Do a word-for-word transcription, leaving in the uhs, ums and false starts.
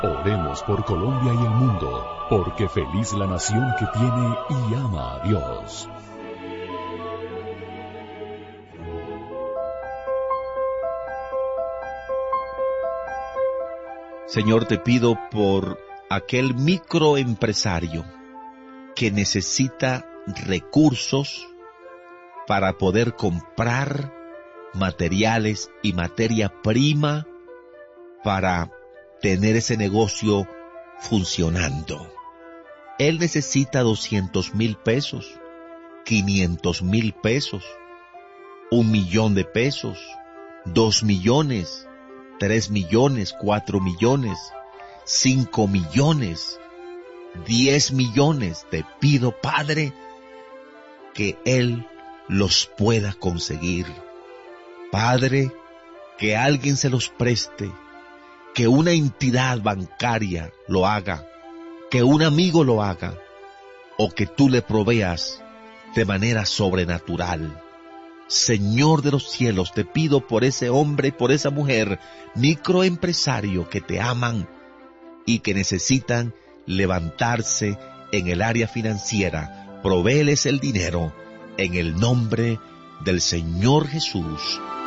Oremos por Colombia y el mundo, porque feliz la nación que tiene y ama a Dios. Señor, te pido por aquel microempresario que necesita recursos para poder comprar materiales y materia prima para tener ese negocio funcionando. Él necesita doscientos mil pesos, quinientos mil pesos, un millón de pesos, dos millones, tres millones, cuatro millones, cinco millones, diez millones. Te pido, Padre, que Él los pueda conseguir. Padre, que alguien se los preste, que una entidad bancaria lo haga, que un amigo lo haga, o que tú le proveas de manera sobrenatural. Señor de los cielos, te pido por ese hombre, por esa mujer, microempresario que te aman y que necesitan levantarse en el área financiera. Provéeles el dinero en el nombre del Señor Jesús.